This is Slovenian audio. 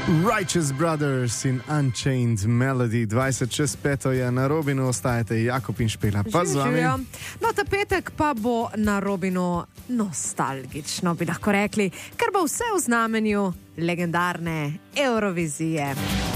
Righteous Brothers in Unchained Melody, 20:05 je na Robinu, ostajate Jakob in Špela, pa z vami. No, ta petek pa bo na Robinu nostalgično, bi lahko rekli, ker bo vse v znamenju legendarne Eurovizije.